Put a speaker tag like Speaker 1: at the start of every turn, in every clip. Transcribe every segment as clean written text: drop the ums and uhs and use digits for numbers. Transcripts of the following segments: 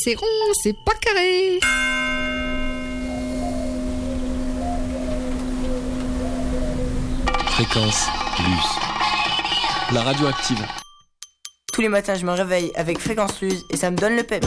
Speaker 1: c'est rond, c'est pas carré.
Speaker 2: Fréquence Luz. La radio active.
Speaker 3: Tous les matins, je me réveille avec Fréquence Luz et ça me donne le peps.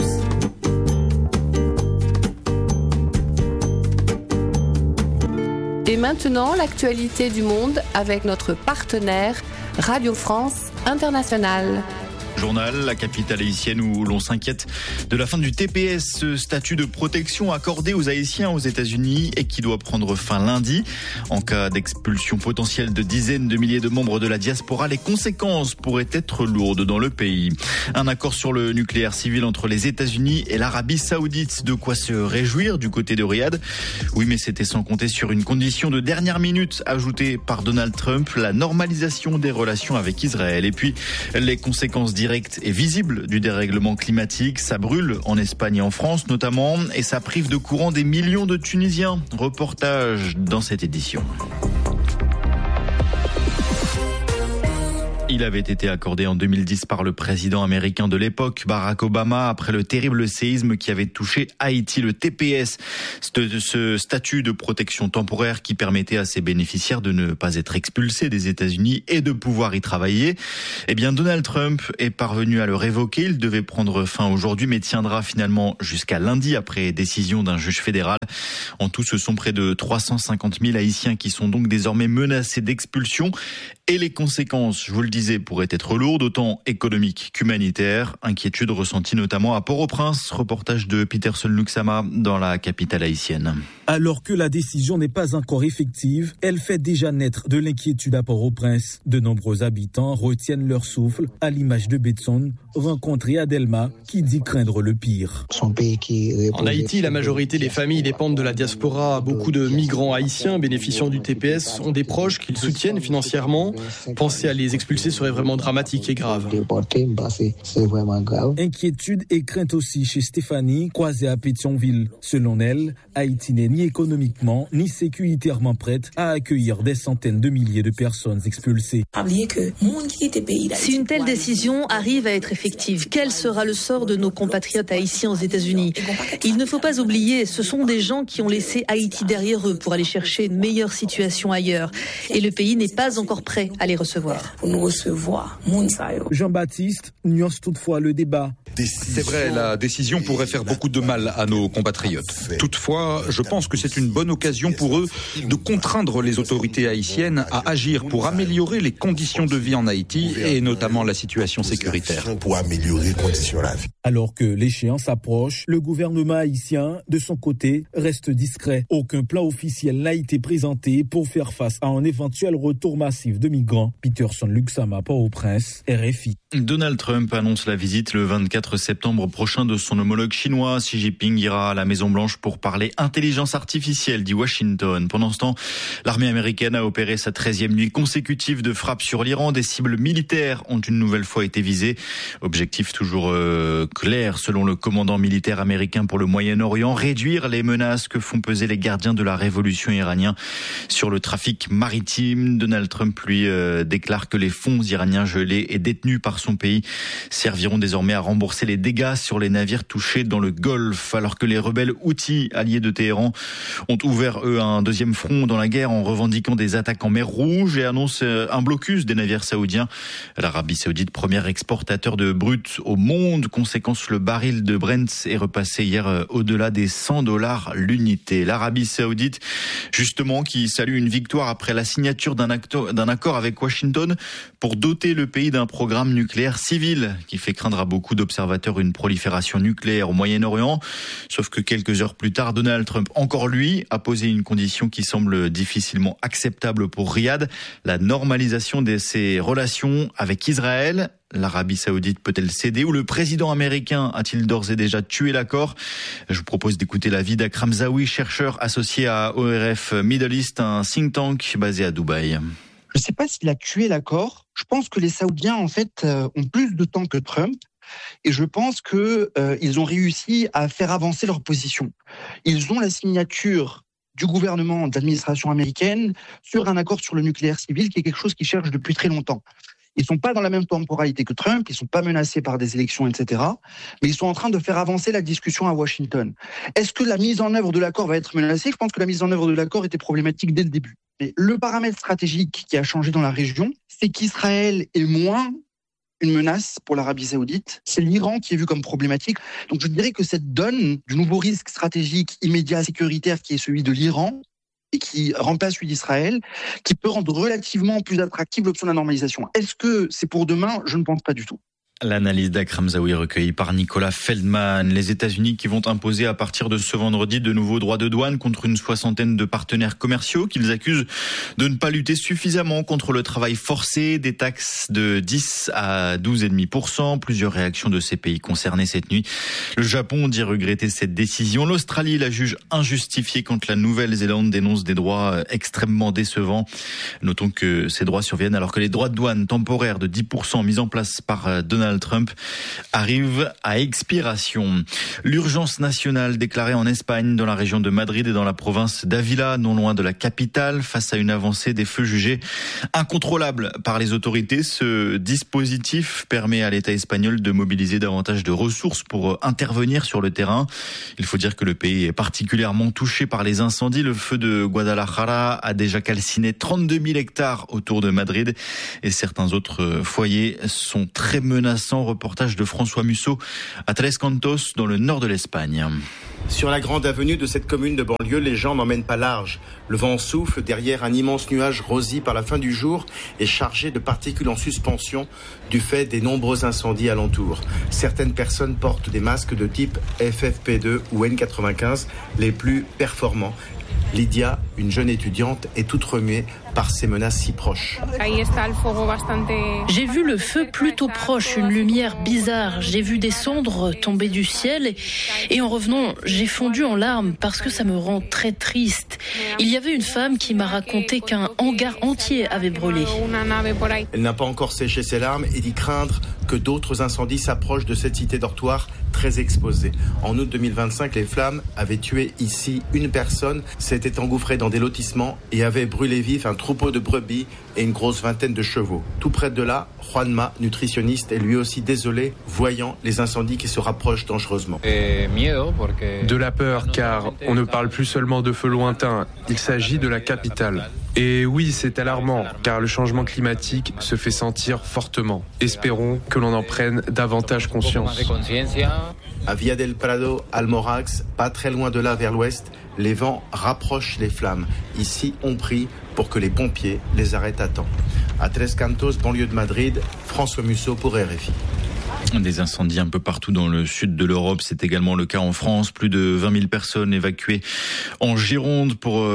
Speaker 4: Et maintenant, l'actualité du monde avec notre partenaire Radio France Internationale.
Speaker 5: Journal, la capitale haïtienne où l'on s'inquiète de la fin du TPS, ce statut de protection accordé aux Haïtiens aux États-Unis et qui doit prendre fin lundi. En cas d'expulsion potentielle de dizaines de milliers de membres de la diaspora, les conséquences pourraient être lourdes dans le pays. Un accord sur le nucléaire civil entre les États-Unis et l'Arabie Saoudite, de quoi se réjouir du côté de Riyad. Oui, mais c'était sans compter sur une condition de dernière minute ajoutée par Donald Trump, la normalisation des relations avec Israël. Et puis, les conséquences directes et visibles du dérèglement climatique. Ça brûle en Espagne et en France notamment et ça prive de courant des millions de Tunisiens. Reportage dans cette édition. Il avait été accordé en 2010 par le président américain de l'époque, Barack Obama, après le terrible séisme qui avait touché Haïti, le TPS. Ce statut de protection temporaire qui permettait à ses bénéficiaires de ne pas être expulsés des États-Unis et de pouvoir y travailler. Eh bien, Donald Trump est parvenu à le révoquer. Il devait prendre fin aujourd'hui, mais tiendra finalement jusqu'à lundi après décision d'un juge fédéral. En tout, ce sont près de 350 000 Haïtiens qui sont donc désormais menacés d'expulsion. Et les conséquences, je vous le disais, pourraient être lourdes, autant économiques qu'humanitaires. Inquiétude ressentie notamment à Port-au-Prince. Reportage de Peterson Luxama dans la capitale haïtienne.
Speaker 6: Alors que la décision n'est pas encore effective, elle fait déjà naître de l'inquiétude à Port-au-Prince. De nombreux habitants retiennent leur souffle, à l'image de Betson, rencontré à Delma, qui dit craindre le pire.
Speaker 2: En Haïti, la majorité des familles dépendent de la diaspora. Beaucoup de migrants haïtiens bénéficiant du TPS ont des proches qu'ils soutiennent financièrement. Penser à les expulser serait vraiment dramatique et grave.
Speaker 6: Inquiétude et crainte aussi chez Stéphanie, croisée à Pétionville. Selon elle, Haïti n'est ni économiquement ni sécuritairement prête à accueillir des centaines de milliers de personnes expulsées.
Speaker 7: Si une telle décision arrive à être effective, quel sera le sort de nos compatriotes haïtiens aux États-Unis ? Il ne faut pas oublier, ce sont des gens qui ont laissé Haïti derrière eux pour aller chercher une meilleure situation ailleurs. Et le pays n'est pas encore prêt à les recevoir.
Speaker 6: Jean-Baptiste nuance toutefois le débat.
Speaker 8: C'est vrai, la décision pourrait faire beaucoup de mal à nos compatriotes. Toutefois, je pense que c'est une bonne occasion pour eux de contraindre les autorités haïtiennes à agir pour améliorer les conditions de vie en Haïti et notamment la situation sécuritaire.
Speaker 6: Alors que l'échéance approche, le gouvernement haïtien, de son côté, reste discret. Aucun plan officiel n'a été présenté pour faire face à un éventuel retour massif de migrants. Peterson Luxama, Port-au-Prince, RFI.
Speaker 5: Donald Trump annonce la visite le 24 septembre prochain de son homologue chinois. Xi Jinping ira à la Maison-Blanche pour parler intelligence artificielle, dit Washington. Pendant ce temps, l'armée américaine a opéré sa 13e nuit consécutive de frappe sur l'Iran. Des cibles militaires ont une nouvelle fois été visées. Objectif toujours clair, selon le commandant militaire américain pour le Moyen-Orient, réduire les menaces que font peser les gardiens de la révolution iranienne sur le trafic maritime. Donald Trump, lui, déclare que les fonds iraniens gelés et détenus par son pays serviront désormais à rembourser les dégâts sur les navires touchés dans le Golfe, alors que les rebelles Houthis, alliés de Téhéran, ont ouvert, eux, un deuxième front dans la guerre en revendiquant des attaques en mer Rouge et annoncent un blocus des navires saoudiens. L'Arabie Saoudite, premier exportateur de brut au monde. Conséquence, le baril de Brent est repassé hier au-delà des $100 l'unité. L'Arabie Saoudite, justement, qui salue une victoire après la signature d'un accord avec Washington pour doter le pays d'un programme nucléaire civil qui fait craindre à beaucoup d'observateurs une prolifération nucléaire au Moyen-Orient. Sauf que quelques heures plus tard, Donald Trump, encore lui, a posé une condition qui semble difficilement acceptable pour Riyad, la normalisation de ses relations avec Israël. L'Arabie Saoudite peut-elle céder ou le président américain a-t-il d'ores et déjà tué l'accord ? Je vous propose d'écouter l'avis d'Akram Zawi, chercheur associé à ORF Middle East, un think tank basé à Dubaï.
Speaker 9: Je ne sais pas s'il a tué l'accord. Je pense que les Saoudiens, en fait, ont plus de temps que Trump. Et je pense qu'ils ont réussi à faire avancer leur position. Ils ont la signature du gouvernement d'administration américaine sur un accord sur le nucléaire civil, qui est quelque chose qu'ils cherchent depuis très longtemps. Ils sont pas dans la même temporalité que Trump, ils sont pas menacés par des élections, etc. Mais ils sont en train de faire avancer la discussion à Washington. Est-ce que la mise en œuvre de l'accord va être menacée ? Je pense que la mise en œuvre de l'accord était problématique dès le début. Mais le paramètre stratégique qui a changé dans la région, c'est qu'Israël est moins une menace pour l'Arabie Saoudite. C'est l'Iran qui est vu comme problématique. Donc je dirais que cette donne du nouveau risque stratégique immédiat sécuritaire qui est celui de l'Iran et qui remplace celui d'Israël, qui peut rendre relativement plus attractive l'option de la normalisation. Est-ce que c'est pour demain ? Je ne pense pas du tout.
Speaker 5: L'analyse d'Akram Zaouи recueillie par Nicolas Feldman. Les États-Unis qui vont imposer à partir de ce vendredi de nouveaux droits de douane contre une soixantaine de partenaires commerciaux qu'ils accusent de ne pas lutter suffisamment contre le travail forcé, des taxes de 10 à 12,5%. Plusieurs réactions de ces pays concernés cette nuit. Le Japon dit regretter cette décision. L'Australie la juge injustifiée quand la Nouvelle-Zélande dénonce des droits extrêmement décevants. Notons que ces droits surviennent alors que les droits de douane temporaires de 10% mis en place par Donald Trump arrive à expiration. L'urgence nationale déclarée en Espagne, dans la région de Madrid et dans la province d'Ávila, non loin de la capitale, face à une avancée des feux jugés incontrôlable par les autorités. Ce dispositif permet à l'État espagnol de mobiliser davantage de ressources pour intervenir sur le terrain. Il faut dire que le pays est particulièrement touché par les incendies. Le feu de Guadalajara a déjà calciné 32 000 hectares autour de Madrid et certains autres foyers sont très menaçants. Reportage de François Musso à Tres Cantos, dans le nord de l'Espagne.
Speaker 10: Sur la grande avenue de cette commune de banlieue, les gens n'emmènent pas large. Le vent souffle derrière un immense nuage rosé par la fin du jour et chargé de particules en suspension du fait des nombreux incendies alentours. Certaines personnes portent des masques de type FFP2 ou N95, les plus performants. Lydia, une jeune étudiante, est toute remuée par ces menaces si proches.
Speaker 11: J'ai vu le feu plutôt proche, une lumière bizarre. J'ai vu des cendres tomber du ciel et en revenant, j'ai fondu en larmes parce que ça me rend très triste. Il y avait une femme qui m'a raconté qu'un hangar entier avait brûlé.
Speaker 10: Elle n'a pas encore séché ses larmes et dit craindre que d'autres incendies s'approchent de cette cité dortoir très exposée. En août 2025, les flammes avaient tué ici une personne, s'étaient engouffrées dans des lotissements et avaient brûlé vif un troupeau de brebis et une grosse vingtaine de chevaux. Tout près de là, Juanma, nutritionniste, est lui aussi désolé, voyant les incendies qui se rapprochent dangereusement.
Speaker 12: De la peur, car on ne parle plus seulement de feux lointains, il s'agit de la capitale. Et oui, c'est alarmant, car le changement climatique se fait sentir fortement. Espérons que l'on en prenne davantage conscience.
Speaker 10: À Villa del Prado, Almorax, pas très loin de là vers l'ouest, les vents rapprochent les flammes. Ici, on prie pour que les pompiers les arrêtent à temps. À Tres Cantos, banlieue de Madrid, François Musso pour RFI.
Speaker 5: Des incendies un peu partout dans le sud de l'Europe, c'est également le cas en France. Plus de 20 000 personnes évacuées en Gironde pour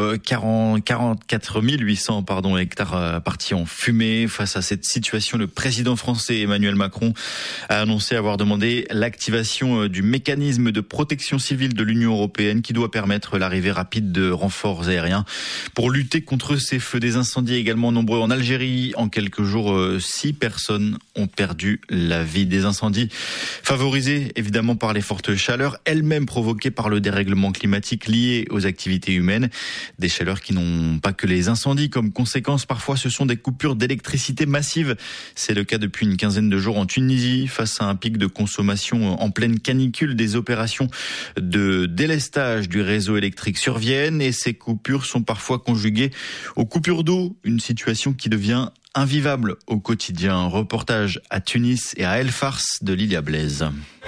Speaker 5: 44 800 hectares partis en fumée. Face à cette situation, le président français Emmanuel Macron a annoncé avoir demandé l'activation du mécanisme de protection civile de l'Union européenne qui doit permettre l'arrivée rapide de renforts aériens pour lutter contre ces feux. Des incendies également nombreux en Algérie. En quelques jours, 6 personnes ont perdu la vie. Des incendies favorisés évidemment par les fortes chaleurs, elles-mêmes provoquées par le dérèglement climatique lié aux activités humaines. Des chaleurs qui n'ont pas que les incendies comme conséquence. Parfois, ce sont des coupures d'électricité massives. C'est le cas depuis une quinzaine de jours en Tunisie. Face à un pic de consommation en pleine canicule, des opérations de délestage du réseau électrique surviennent et ces coupures sont parfois conjuguées aux coupures d'eau. Une situation qui devient invivable au quotidien. Reportage à Tunis et à El Fars de Lilia Blaise.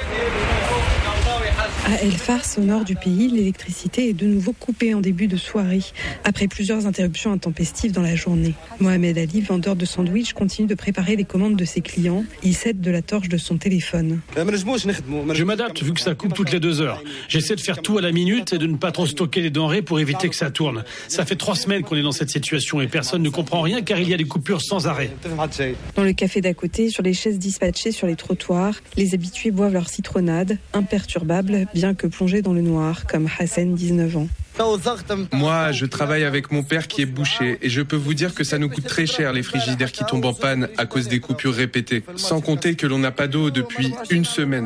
Speaker 13: À El Fars, au nord du pays, l'électricité est de nouveau coupée en début de soirée, après plusieurs interruptions intempestives dans la journée. Mohamed Ali, vendeur de sandwichs, continue de préparer les commandes de ses clients. Il cède de la torche de son téléphone.
Speaker 14: Je m'adapte vu que ça coupe toutes les 2 heures. J'essaie de faire tout à la minute et de ne pas trop stocker les denrées pour éviter que ça tourne. Ça fait 3 semaines qu'on est dans cette situation et personne ne comprend rien car il y a des coupures sans arrêt.
Speaker 13: Dans le café d'à côté, sur les chaises dispatchées sur les trottoirs, les habitués boivent leur citronnade, imperturbables, bien que plongés dans le noir, comme Hassan, 19 ans.
Speaker 12: Moi, je travaille avec mon père qui est boucher et je peux vous dire que ça nous coûte très cher les frigidaires qui tombent en panne à cause des coupures répétées. Sans compter que l'on n'a pas d'eau depuis une semaine.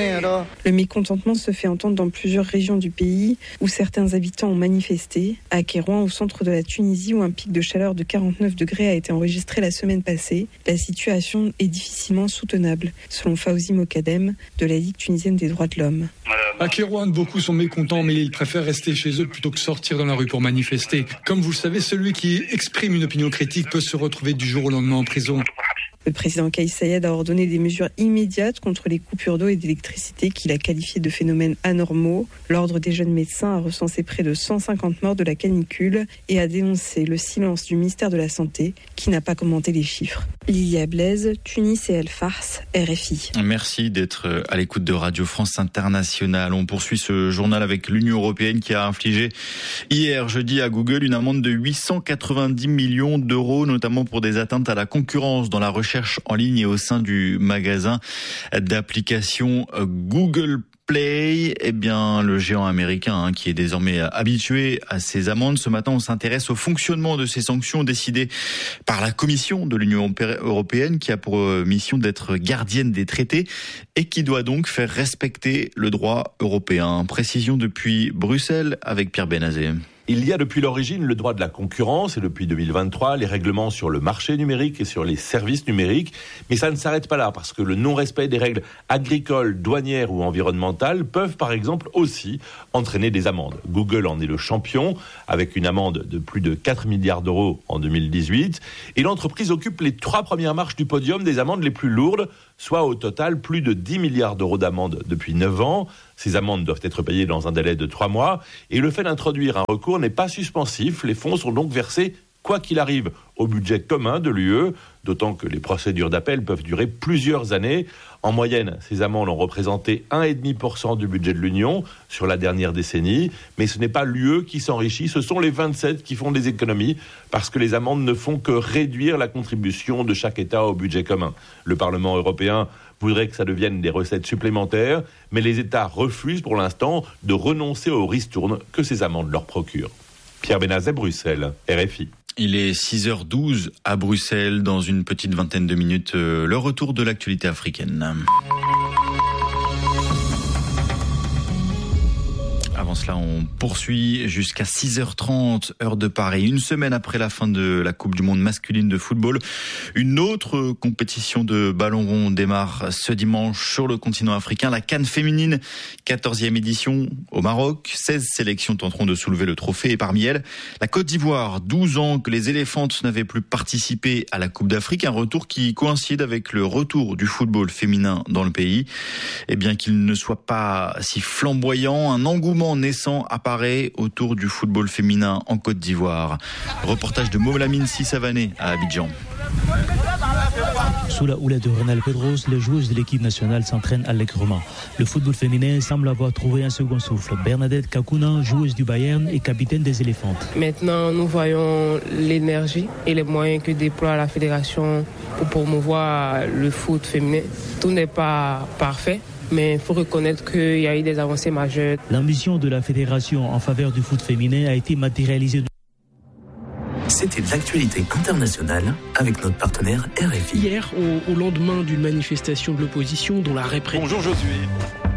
Speaker 13: Le mécontentement se fait entendre dans plusieurs régions du pays où certains habitants ont manifesté. À Kérouan, au centre de la Tunisie, où un pic de chaleur de 49 degrés a été enregistré la semaine passée, la situation est difficilement soutenable, selon Fawzi Mokadem de la Ligue tunisienne des droits de l'homme.
Speaker 15: À Kérouan, beaucoup sont mécontents, mais ils préfèrent rester chez eux plutôt que sortir dans la rue pour manifester. Comme vous le savez, celui qui exprime une opinion critique peut se retrouver du jour au lendemain en prison.
Speaker 13: Le président Kais Saied a ordonné des mesures immédiates contre les coupures d'eau et d'électricité qu'il a qualifiées de phénomènes anormaux. L'Ordre des jeunes médecins a recensé près de 150 morts de la canicule et a dénoncé le silence du ministère de la Santé qui n'a pas commenté les chiffres. Lilia Blaise, Tunis et El Fars, RFI.
Speaker 5: Merci d'être à l'écoute de Radio France Internationale. On poursuit ce journal avec l'Union européenne qui a infligé hier jeudi à Google une amende de 890 millions d'euros, notamment pour des atteintes à la concurrence dans la recherche en ligne et au sein du magasin d'applications Google Play. Eh bien, le géant américain qui est désormais habitué à ces amendes. Ce matin, on s'intéresse au fonctionnement de ces sanctions décidées par la Commission de l'Union européenne qui a pour mission d'être gardienne des traités et qui doit donc faire respecter le droit européen. Précision depuis Bruxelles avec Pierre Benazé.
Speaker 16: Il y a depuis l'origine le droit de la concurrence et depuis 2023 les règlements sur le marché numérique et sur les services numériques. Mais ça ne s'arrête pas là parce que le non-respect des règles agricoles, douanières ou environnementales peuvent par exemple aussi entraîner des amendes. Google en est le champion avec une amende de plus de 4 milliards d'euros en 2018. Et l'entreprise occupe les 3 premières marches du podium des amendes les plus lourdes, soit au total plus de 10 milliards d'euros d'amendes depuis 9 ans. Ces amendes doivent être payées dans un délai de 3 mois et le fait d'introduire un recours n'est pas suspensif. Les fonds sont donc versés, quoi qu'il arrive, au budget commun de l'UE, d'autant que les procédures d'appel peuvent durer plusieurs années. En moyenne, ces amendes ont représenté 1,5% du budget de l'Union sur la dernière décennie. Mais ce n'est pas l'UE qui s'enrichit, ce sont les 27 qui font des économies parce que les amendes ne font que réduire la contribution de chaque État au budget commun. Le Parlement européen voudrait que ça devienne des recettes supplémentaires, mais les États refusent pour l'instant de renoncer aux ristournes que ces amendes leur procurent. Pierre Benazet, Bruxelles, RFI.
Speaker 5: Il est 6h12 à Bruxelles. Dans une petite vingtaine de minutes, le retour de l'actualité africaine. Avant cela, on poursuit jusqu'à 6h30, heure de Paris. Une semaine après la fin de la Coupe du Monde masculine de football, une autre compétition de ballon rond démarre ce dimanche sur le continent africain. La CAN féminine, 14e édition au Maroc. 16 sélections tenteront de soulever le trophée et parmi elles, la Côte d'Ivoire. 12 ans que les éléphantes n'avaient plus participé à la Coupe d'Afrique. Un retour qui coïncide avec le retour du football féminin dans le pays. Et bien qu'il ne soit pas si flamboyant, un engouement naissant apparaît autour du football féminin en Côte d'Ivoire. Reportage de Molamine Sissavané à Abidjan.
Speaker 17: Sous la houlette de Ronald Pedros, les joueuses de l'équipe nationale s'entraînent allègrement. Le football féminin semble avoir trouvé un second souffle. Bernadette Kakuna, joueuse du Bayern et capitaine des éléphantes.
Speaker 18: Maintenant, nous voyons l'énergie et les moyens que déploie la fédération pour promouvoir le foot féminin. Tout n'est pas parfait, mais il faut reconnaître qu'il y a eu des avancées majeures.
Speaker 17: L'ambition de la fédération en faveur du foot féminin a été matérialisée.
Speaker 19: C'était l'actualité internationale avec notre partenaire RFI.
Speaker 20: Hier, au lendemain d'une manifestation de l'opposition dont la répression...
Speaker 21: Bonjour Josué.